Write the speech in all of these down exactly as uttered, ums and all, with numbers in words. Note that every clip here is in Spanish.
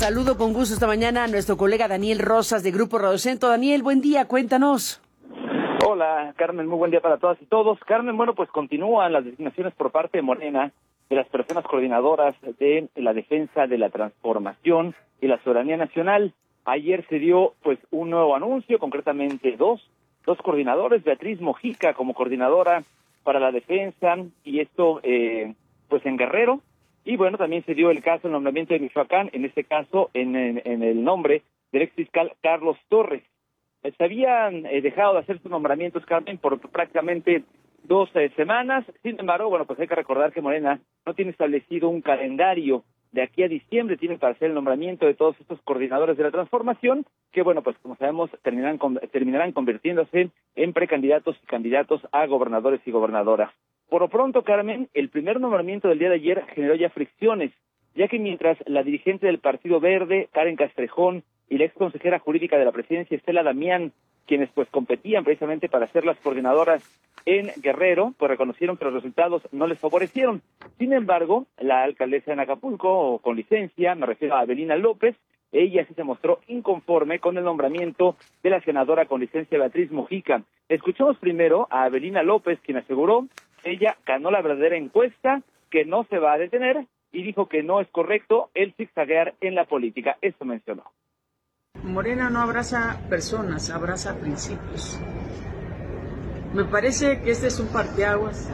Saludo con gusto esta mañana a nuestro colega Daniel Rosas de Grupo Radiocentro. Daniel, buen día, cuéntanos. Hola, Carmen, muy buen día para todas y todos. Carmen, bueno, pues continúan las designaciones por parte de Morena de las personas coordinadoras de la defensa de la transformación y la soberanía nacional. Ayer se dio pues un nuevo anuncio, concretamente dos, dos coordinadores, Beatriz Mojica como coordinadora para la defensa, y esto eh, pues en Guerrero, y bueno, también se dio el caso, el nombramiento de Michoacán, en este caso en, en, en el nombre del ex fiscal Carlos Torres. Se habían eh, dejado de hacer sus nombramientos, Carmen, por prácticamente dos eh, semanas. Sin embargo, bueno, pues hay que recordar que Morena no tiene establecido un calendario de aquí a diciembre, tiene para hacer el nombramiento de todos estos coordinadores de la transformación, que bueno, pues como sabemos, terminarán, terminarán convirtiéndose en precandidatos y candidatos a gobernadores y gobernadoras. Por lo pronto, Carmen, el primer nombramiento del día de ayer generó ya fricciones, ya que mientras la dirigente del Partido Verde, Karen Castrejón, y la ex consejera jurídica de la presidencia, Estela Damián, quienes pues competían precisamente para ser las coordinadoras en Guerrero, pues reconocieron que los resultados no les favorecieron. Sin embargo, la alcaldesa en Acapulco, con licencia, me refiero a Avelina López, ella sí se mostró inconforme con el nombramiento de la senadora con licencia Beatriz Mojica. Escuchemos primero a Avelina López, quien aseguró que ella ganó la verdadera encuesta, que no se va a detener, y dijo que no es correcto el zigzaguear en la política. Esto mencionó. Morena no abraza personas, abraza principios. Me parece que este es un parteaguas.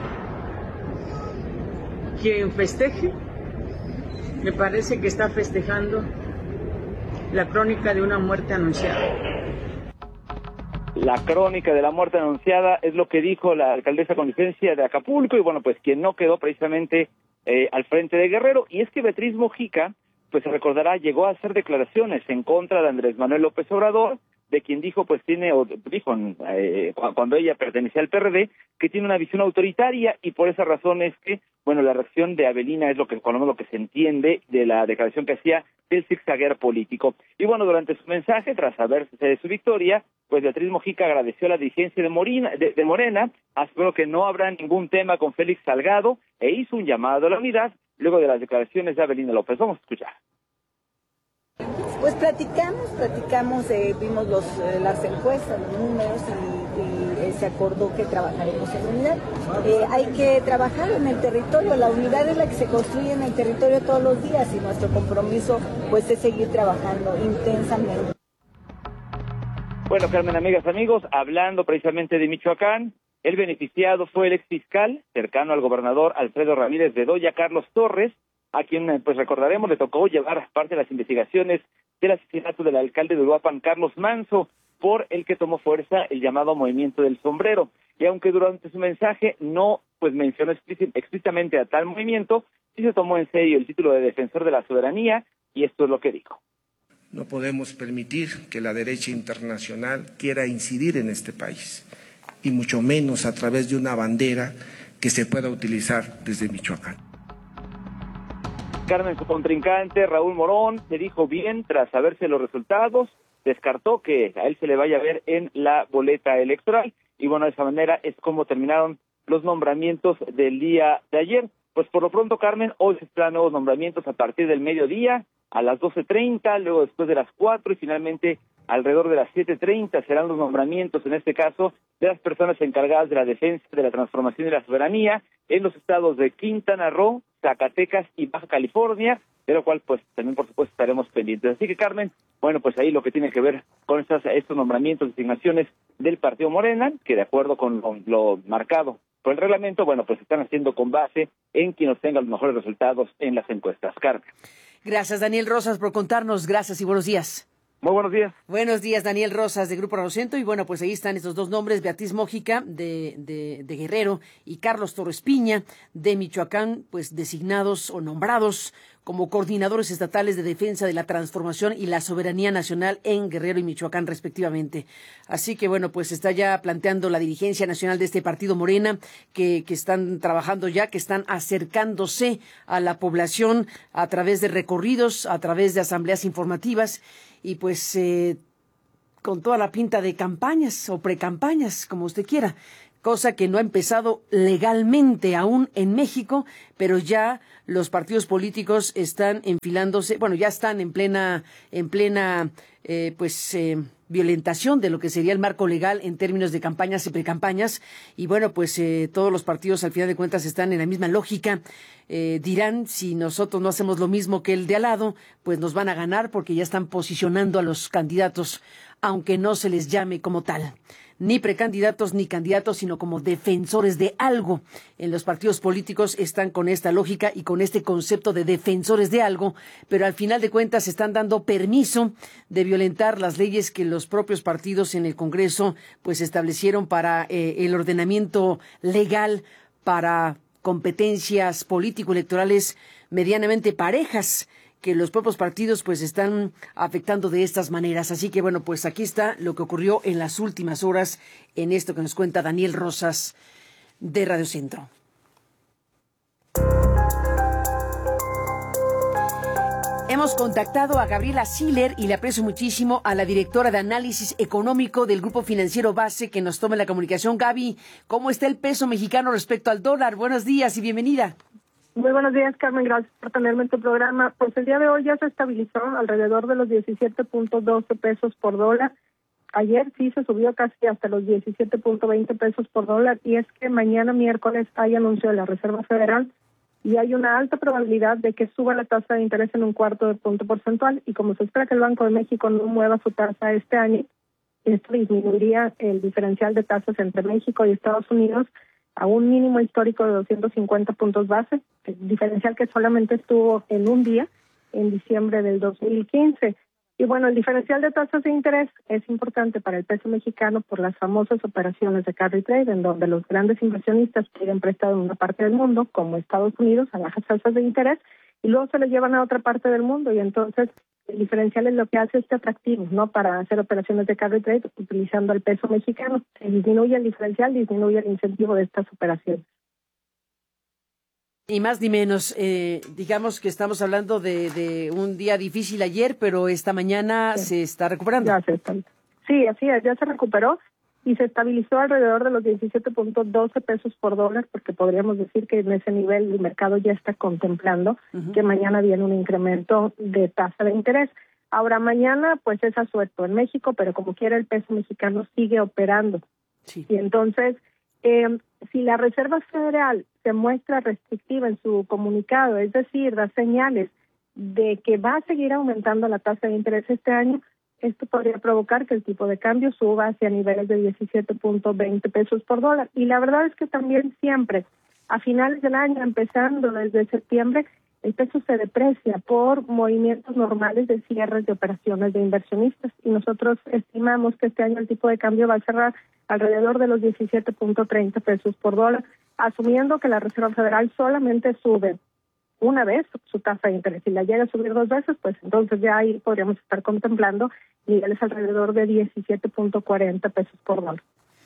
Quien festeje, me parece que está festejando la crónica de una muerte anunciada. La crónica de la muerte anunciada es lo que dijo la alcaldesa con licencia de Acapulco, y bueno, pues quien no quedó precisamente eh, al frente de Guerrero, y es que Beatriz Mojica, pues se recordará, llegó a hacer declaraciones en contra de Andrés Manuel López Obrador, de quien dijo, pues tiene, o dijo eh, cuando ella pertenecía al P R D, que tiene una visión autoritaria, y por esa razón es que, bueno, la reacción de Avelina es lo que, lo que se entiende de la declaración que hacía del zigzaguear político. Y bueno, durante su mensaje, tras saberse de su victoria, pues Beatriz Mojica agradeció a la dirigencia de, Morina, de, de Morena, aseguró que no habrá ningún tema con Félix Salgado, e hizo un llamado a la unidad luego de las declaraciones de Avelina López. Vamos a escuchar. Pues platicamos, platicamos, eh, vimos los, eh, las encuestas, los números, y, y eh, se acordó que trabajaremos en unidad. Eh, hay que trabajar en el territorio, la unidad es la que se construye en el territorio todos los días, y nuestro compromiso pues es seguir trabajando intensamente. Bueno, Carmen, amigas, amigos, hablando precisamente de Michoacán, el beneficiado fue el ex fiscal cercano al gobernador Alfredo Ramírez Bedoya, Carlos Torres, a quien, pues recordaremos, le tocó llevar parte de las investigaciones del asesinato del alcalde de Uruapan, Carlos Manso, por el que tomó fuerza el llamado Movimiento del Sombrero. Y aunque durante su mensaje no pues mencionó explícitamente a tal movimiento, sí se tomó en serio el título de defensor de la soberanía, y esto es lo que dijo. No podemos permitir que la derecha internacional quiera incidir en este país, y mucho menos a través de una bandera que se pueda utilizar desde Michoacán. Carmen, su contrincante, Raúl Morón, le dijo bien tras saberse los resultados, descartó que a él se le vaya a ver en la boleta electoral, y bueno, de esa manera es como terminaron los nombramientos del día de ayer. Pues por lo pronto, Carmen, hoy se esperan nuevos nombramientos a partir del mediodía, a las doce treinta, luego después de las cuatro, y finalmente alrededor de las siete treinta serán los nombramientos, en este caso, de las personas encargadas de la defensa, de la transformación y la soberanía en los estados de Quintana Roo, Zacatecas y Baja California, de lo cual pues también por supuesto estaremos pendientes. Así que, Carmen, bueno, pues ahí lo que tiene que ver con estas, estos nombramientos, designaciones del Partido Morena, que de acuerdo con lo, lo marcado por el reglamento, bueno, pues están haciendo con base en quien obtenga los mejores resultados en las encuestas. Carmen. Gracias, Daniel Rosas, por contarnos. Gracias y buenos días. Muy buenos días. Buenos días, Daniel Rosas, de Grupo Radiocentro. Y bueno, pues ahí están estos dos nombres, Beatriz Mojica, de, de, de Guerrero, y Carlos Torres Piña, de Michoacán, pues designados o nombrados como coordinadores estatales de defensa de la transformación y la soberanía nacional en Guerrero y Michoacán, respectivamente. Así que bueno, pues está ya planteando la dirigencia nacional de este partido Morena, que, que están trabajando ya, que están acercándose a la población a través de recorridos, a través de asambleas informativas, y pues eh, con toda la pinta de campañas o precampañas, como usted quiera. cosa que no ha empezado legalmente aún en México, pero ya los partidos políticos están enfilándose, bueno, ya están en plena, en plena, eh, pues, eh, violentación de lo que sería el marco legal en términos de campañas y precampañas. Y bueno, pues eh, todos los partidos al final de cuentas están en la misma lógica. Eh, dirán, si nosotros no hacemos lo mismo que el de al lado, pues nos van a ganar porque ya están posicionando a los candidatos, aunque no se les llame como tal. Ni precandidatos ni candidatos, sino como defensores de algo. En los partidos políticos están con esta lógica y con este concepto de defensores de algo, pero al final de cuentas están dando permiso de violentar las leyes que los propios partidos en el Congreso pues establecieron para eh, el ordenamiento legal para competencias político-electorales medianamente parejas, que los propios partidos pues están afectando de estas maneras. Así que bueno, pues aquí está lo que ocurrió en las últimas horas en esto que nos cuenta Daniel Rosas de Radio Centro. Hemos contactado a Gabriela Siller y le aprecio muchísimo a la directora de análisis económico del Grupo Financiero Base que nos tome la comunicación. Gaby, ¿cómo está el peso mexicano respecto al dólar? Buenos días y bienvenida. Muy buenos días, Carmen, gracias por tenerme en tu programa. Pues el día de hoy ya se estabilizó alrededor de los diecisiete punto doce pesos por dólar. Ayer sí se subió casi hasta los diecisiete punto veinte pesos por dólar, y es que mañana miércoles hay anuncio de la Reserva Federal y hay una alta probabilidad de que suba la tasa de interés en un cuarto de punto porcentual, y como se espera que el Banco de México no mueva su tasa este año, esto disminuiría el diferencial de tasas entre México y Estados Unidos a un mínimo histórico de doscientos cincuenta puntos base, el diferencial que solamente estuvo en un día, en diciembre del dos mil quince. Y bueno, el diferencial de tasas de interés es importante para el peso mexicano por las famosas operaciones de carry trade, en donde los grandes inversionistas piden prestado en una parte del mundo, como Estados Unidos, a bajas tasas de interés, y luego se lo llevan a otra parte del mundo, y entonces el diferencial es lo que hace este atractivo, ¿no?, para hacer operaciones de carry trade utilizando el peso mexicano. Se disminuye el diferencial, disminuye el incentivo de estas operaciones. Ni más ni menos, eh, digamos que estamos hablando de, de un día difícil ayer, pero esta mañana sí se está recuperando. Ya se está. Sí, así es, ya se recuperó y se estabilizó alrededor de los diecisiete punto doce pesos por dólar, porque podríamos decir que en ese nivel el mercado ya está contemplando uh-huh. que mañana viene un incremento de tasa de interés. Ahora, mañana pues es asueto en México, pero como quiera el peso mexicano sigue operando. Sí. Y entonces, eh, si la Reserva Federal se muestra restrictiva en su comunicado, es decir, da señales de que va a seguir aumentando la tasa de interés este año, esto podría provocar que el tipo de cambio suba hacia niveles de diecisiete punto veinte pesos por dólar. Y la verdad es que también siempre, a finales del año, empezando desde septiembre, el peso se deprecia por movimientos normales de cierres de operaciones de inversionistas. Y nosotros estimamos que este año el tipo de cambio va a cerrar alrededor de los diecisiete punto treinta pesos por dólar, asumiendo que la Reserva Federal solamente sube una vez su tasa de interés. Si la llega a subir dos veces, pues entonces ya ahí podríamos estar contemplando niveles alrededor de diecisiete punto cuarenta pesos por dólar.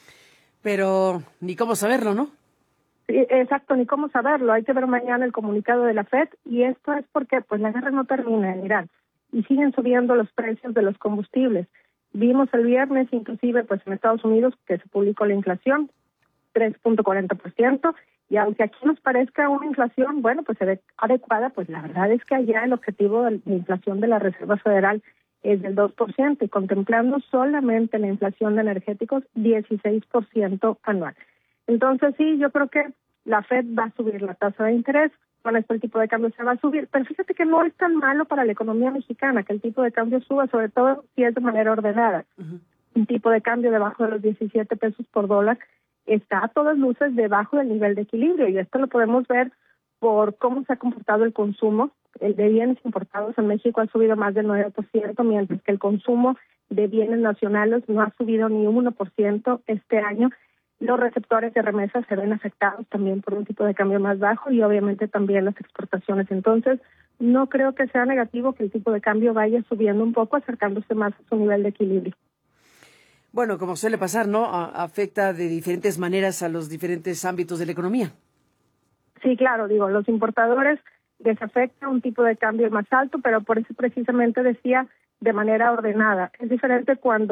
Pero ni cómo saberlo, ¿no? Sí, exacto, ni cómo saberlo. Hay que ver mañana el comunicado de la Fed, y esto es porque pues la guerra no termina en Irán y siguen subiendo los precios de los combustibles. Vimos el viernes inclusive pues en Estados Unidos que se publicó la inflación, tres punto cuarenta por ciento, y aunque aquí nos parezca una inflación, bueno, pues se ve adecuada, pues la verdad es que allá el objetivo de la inflación de la Reserva Federal es del dos por ciento, y contemplando solamente la inflación de energéticos, dieciséis por ciento anual. Entonces sí, yo creo que la Fed va a subir la tasa de interés, con esto el tipo de cambio se va a subir, pero fíjate que no es tan malo para la economía mexicana que el tipo de cambio suba, sobre todo si es de manera ordenada. Uh-huh. Un tipo de cambio debajo de los diecisiete pesos por dólar está a todas luces debajo del nivel de equilibrio, y esto lo podemos ver por cómo se ha comportado el consumo. El de bienes importados en México ha subido más del nueve por ciento, mientras que el consumo de bienes nacionales no ha subido ni uno por ciento este año. Los receptores de remesas se ven afectados también por un tipo de cambio más bajo, y obviamente también las exportaciones. Entonces, no creo que sea negativo que el tipo de cambio vaya subiendo un poco, acercándose más a su nivel de equilibrio. Bueno, como suele pasar, ¿no? A- afecta de diferentes maneras a los diferentes ámbitos de la economía. Sí, claro, digo, los importadores les afecta un tipo de cambio más alto, pero por eso precisamente decía de manera ordenada. Es diferente cuando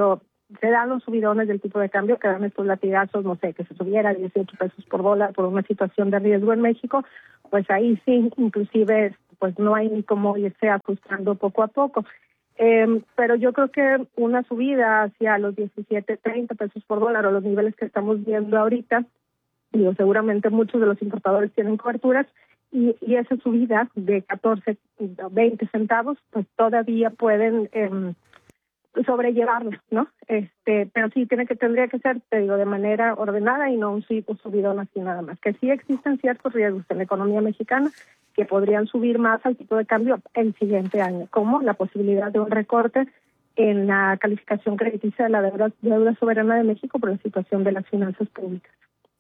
se dan los subidones del tipo de cambio, que dan estos latigazos, no sé, que se subiera a dieciocho pesos por dólar por una situación de riesgo en México, pues ahí sí, inclusive, pues no hay ni cómo irse ajustando poco a poco. Eh, pero yo creo que una subida hacia los diecisiete, treinta pesos por dólar o los niveles que estamos viendo ahorita, digo, seguramente muchos de los importadores tienen coberturas, y, y esa subida de catorce, veinte centavos, pues todavía pueden eh, sobrellevarlo, ¿no? Este, pero sí tiene que tendría que ser, te digo, de manera ordenada y no un, un subidón así nada más. Que sí existen ciertos riesgos en la economía mexicana que podrían subir más al tipo de cambio el siguiente año, como la posibilidad de un recorte en la calificación crediticia de la deuda, deuda soberana de México por la situación de las finanzas públicas.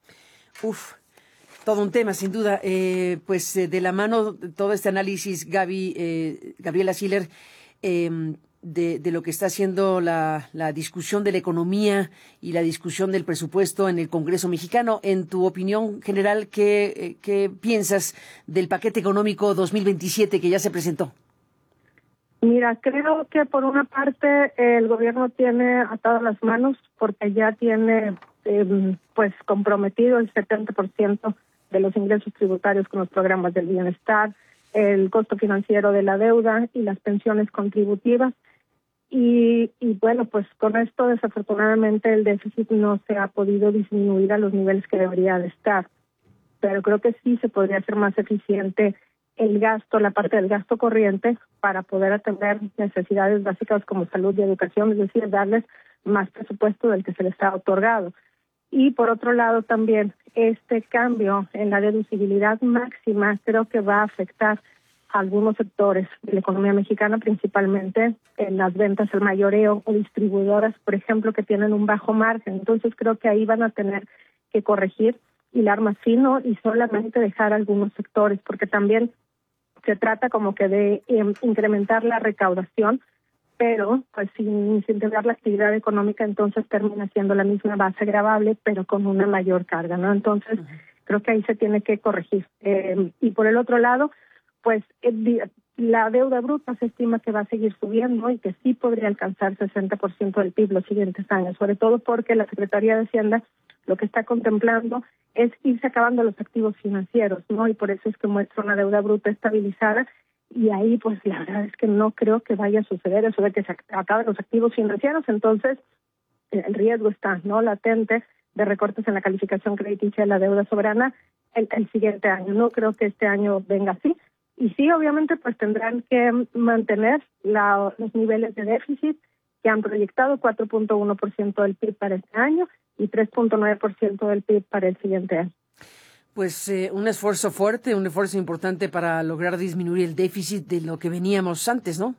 Uf, todo un tema, sin duda. Eh, pues eh, de la mano de todo este análisis, Gaby, eh, Gabriela Siller, eh, de, de lo que está haciendo la, la discusión de la economía y la discusión del presupuesto en el Congreso mexicano. En tu opinión general, ¿qué, eh, qué piensas del paquete económico dos mil veintisiete que ya se presentó? Mira, creo que por una parte el gobierno tiene atadas las manos porque ya tiene eh, pues comprometido el setenta por ciento de los ingresos tributarios con los programas del bienestar, el costo financiero de la deuda y las pensiones contributivas. Y, y bueno, pues con esto desafortunadamente el déficit no se ha podido disminuir a los niveles que debería de estar. Pero creo que sí se podría hacer más eficiente el gasto, la parte del gasto corriente, para poder atender necesidades básicas como salud y educación, es decir, darles más presupuesto del que se les ha otorgado. Y por otro lado también, este cambio en la deducibilidad máxima creo que va a afectar a algunos sectores de la economía mexicana, principalmente en las ventas al mayoreo o distribuidoras, por ejemplo, que tienen un bajo margen. Entonces creo que ahí van a tener que corregir, hilar más fino y solamente dejar algunos sectores, porque también se trata como que de eh, incrementar la recaudación, pero pues sin incentivar la actividad económica, entonces termina siendo la misma base gravable, pero con una mayor carga, ¿no? Entonces, uh-huh. creo que ahí se tiene que corregir. Eh, y por el otro lado, pues eh, la deuda bruta se estima que va a seguir subiendo y que sí podría alcanzar sesenta por ciento del P I B los siguientes años, sobre todo porque la Secretaría de Hacienda lo que está contemplando es irse acabando los activos financieros, ¿no? Y por eso es que muestra una deuda bruta estabilizada. Y ahí, pues, la verdad es que no creo que vaya a suceder eso de que se acaben los activos financieros. Entonces, el riesgo está, ¿no?, latente de recortes en la calificación crediticia de la deuda soberana el, el siguiente año. No creo que este año venga así. Y sí, obviamente, pues tendrán que mantener la, los niveles de déficit que han proyectado, cuatro punto uno por ciento del P I B para este año y tres punto nueve por ciento del P I B para el siguiente año. Pues eh, un esfuerzo fuerte, un esfuerzo importante para lograr disminuir el déficit de lo que veníamos antes, ¿no?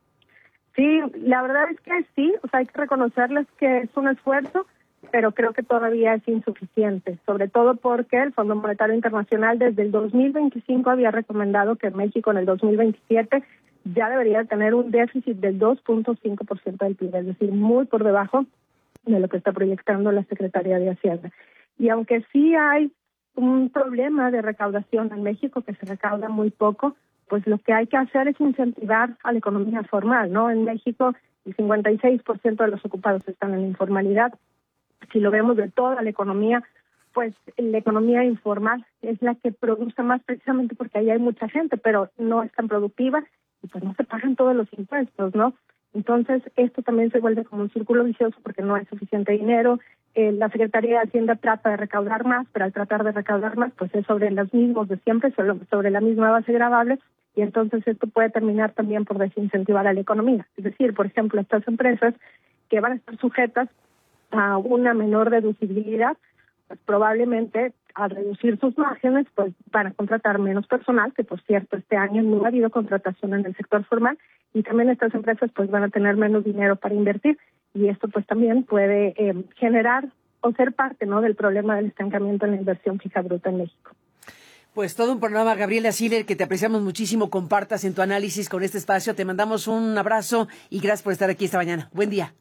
Sí, la verdad es que sí, o sea, hay que reconocerles que es un esfuerzo, pero creo que todavía es insuficiente, sobre todo porque el Fondo Monetario Internacional desde el dos mil veinticinco había recomendado que México en el dos mil veintisiete ya debería tener un déficit del dos punto cinco por ciento del P I B, es decir, muy por debajo de lo que está proyectando la Secretaría de Hacienda. Y aunque sí hay un problema de recaudación en México, que se recauda muy poco, pues lo que hay que hacer es incentivar a la economía formal, ¿no? En México el cincuenta y seis por ciento de los ocupados están en la informalidad. Si lo vemos de toda la economía, pues la economía informal es la que produce más precisamente porque ahí hay mucha gente, pero no es tan productiva y pues no se pagan todos los impuestos, ¿no? Entonces esto también se vuelve como un círculo vicioso porque no hay suficiente dinero. Eh, la Secretaría de Hacienda trata de recaudar más, pero al tratar de recaudar más, pues es sobre los mismos de siempre, sobre la misma base gravable, y entonces esto puede terminar también por desincentivar a la economía. Es decir, por ejemplo, estas empresas que van a estar sujetas a una menor deducibilidad, pues probablemente al reducir sus márgenes, pues van a contratar menos personal, que por cierto este año no ha habido contratación en el sector formal, y también estas empresas pues van a tener menos dinero para invertir, y esto pues también puede eh, generar o ser parte, ¿no?, del problema del estancamiento en la inversión fija bruta en México. Pues todo un programa, Gabriela Siller, que te apreciamos muchísimo, compartas en tu análisis con este espacio. Te mandamos un abrazo y gracias por estar aquí esta mañana. Buen día.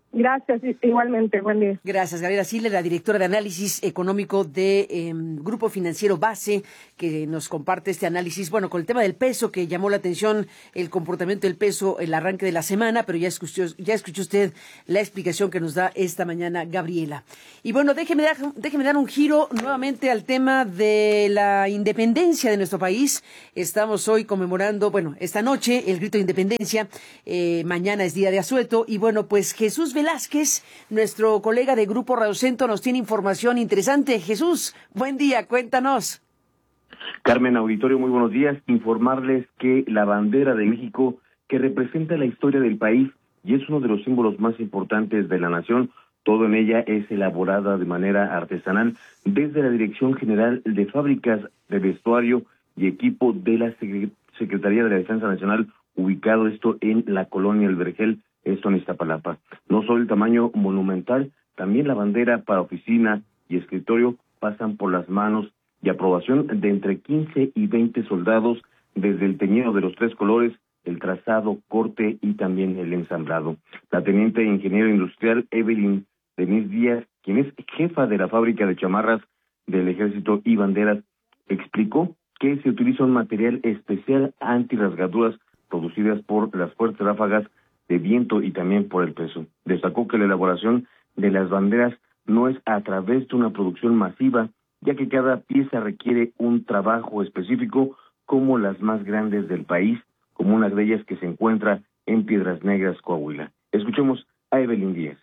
Gracias, igualmente, buen día. Gracias, Gabriela Siller, la directora de análisis económico de eh, Grupo Financiero Base, que nos comparte este análisis, bueno, con el tema del peso, que llamó la atención el comportamiento del peso, el arranque de la semana, pero ya escuchó, ya escuchó usted la explicación que nos da esta mañana Gabriela. Y bueno, déjeme dar, déjeme dar un giro nuevamente al tema de la independencia de nuestro país. Estamos hoy conmemorando, bueno, esta noche el grito de independencia, eh, mañana es día de asueto, y bueno, pues Jesús Velázquez, nuestro colega de Grupo Radio Centro, nos tiene información interesante. Jesús, buen día, cuéntanos. Carmen, auditorio, muy buenos días. Informarles que la bandera de México, que representa la historia del país y es uno de los símbolos más importantes de la nación, todo en ella es elaborada de manera artesanal desde la Dirección General de Fábricas de Vestuario y Equipo de la Secretaría de la Defensa Nacional, ubicado esto en la colonia El Vergel, esto en Iztapalapa. No solo el tamaño monumental, también la bandera para oficina y escritorio pasan por las manos y aprobación de entre quince y veinte soldados, desde el teñido de los tres colores, el trazado, corte y también el ensamblado. La teniente ingeniero industrial Evelyn Denise Díaz, quien es jefa de la fábrica de chamarras del Ejército y banderas, explicó que se utiliza un material especial antirrasgaduras producidas por las fuertes ráfagas de viento y también por el peso. Destacó que la elaboración de las banderas no es a través de una producción masiva, ya que cada pieza requiere un trabajo específico, como las más grandes del país, como una de ellas que se encuentra en Piedras Negras, Coahuila. Escuchemos a Evelyn Díaz.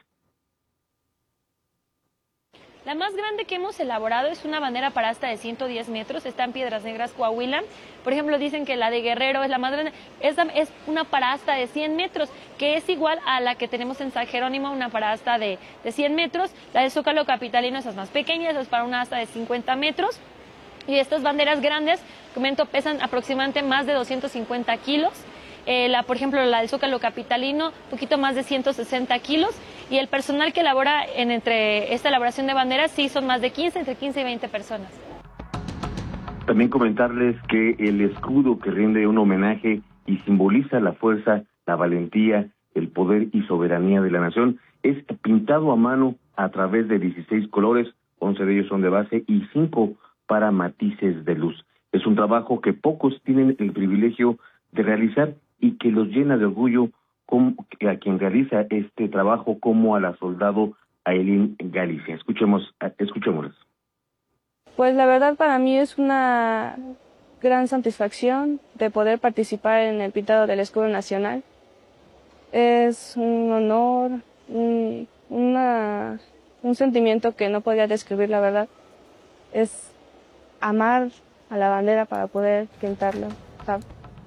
La más grande que hemos elaborado es una bandera para asta de ciento diez metros, está en Piedras Negras, Coahuila. Por ejemplo, dicen que la de Guerrero es la más grande, es, es una parasta de cien metros, que es igual a la que tenemos en San Jerónimo, una parasta de, de cien metros. La de Zócalo Capitalino, esas más pequeñas, es para una asta de cincuenta metros. Y estas banderas grandes, comento, pesan aproximadamente más de doscientos cincuenta kilos. Eh, la, por ejemplo, la del Zócalo Capitalino, un poquito más de ciento sesenta kilos. Y el personal que elabora en entre esta elaboración de banderas, sí son más de quince, entre quince y veinte personas. También comentarles que el escudo, que rinde un homenaje y simboliza la fuerza, la valentía, el poder y soberanía de la nación, es pintado a mano a través de dieciséis colores, once de ellos son de base y cinco para matices de luz. Es un trabajo que pocos tienen el privilegio de realizar y que los llena de orgullo como a quien realiza este trabajo, como a la soldado Aileen Galicia. Escuchemos, escuchémoslas. Pues la verdad para mí es una gran satisfacción de poder participar en el pintado del escudo nacional. Es un honor, un, una, un sentimiento que no podría describir, la verdad. Es amar a la bandera para poder pintarla, ¿sabes?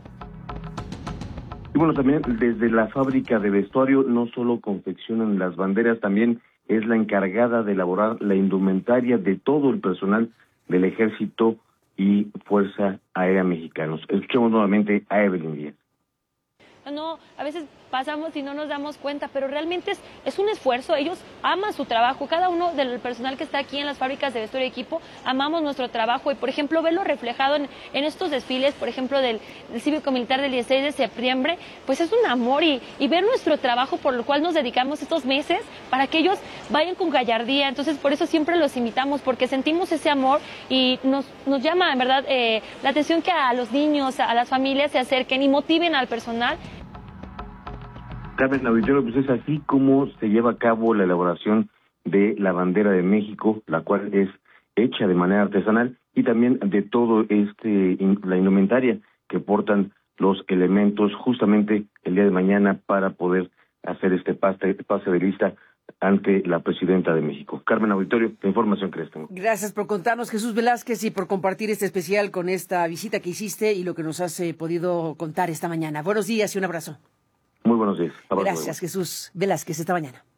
Y bueno, también desde la fábrica de vestuario no solo confeccionan las banderas, también es la encargada de elaborar la indumentaria de todo el personal del Ejército y Fuerza Aérea Mexicanos. Escuchemos nuevamente a Evelyn Díaz. No, a veces pasamos y no nos damos cuenta, pero realmente es, es un esfuerzo. Ellos aman su trabajo, cada uno del personal que está aquí en las fábricas de vestuario y equipo, amamos nuestro trabajo y, por ejemplo, verlo reflejado en, en estos desfiles, por ejemplo, del, del cívico-militar del dieciséis de septiembre, pues es un amor y, y ver nuestro trabajo por lo cual nos dedicamos estos meses para que ellos vayan con gallardía. Entonces, por eso siempre los invitamos, porque sentimos ese amor y nos, nos llama, en verdad, eh, la atención que a los niños, a las familias se acerquen y motiven al personal. Carmen Auditorio, pues es así como se lleva a cabo la elaboración de la bandera de México, la cual es hecha de manera artesanal, y también de todo este la indumentaria que portan los elementos justamente el día de mañana para poder hacer este pase, pase de lista ante la presidenta de México. Carmen Auditorio, la información que les tengo. Gracias por contarnos, Jesús Velázquez, y por compartir este especial con esta visita que hiciste y lo que nos has eh, podido contar esta mañana. Buenos días y un abrazo. Muy buenos días. Gracias, Jesús Velázquez, esta mañana.